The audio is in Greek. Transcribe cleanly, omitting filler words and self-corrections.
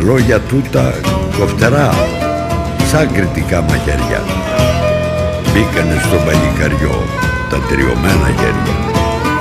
λόγια τούτα κοφτερά, σαν κριτικά μαχαίρια, μπήκανε στο παλικαριό τα τριωμένα χέρια.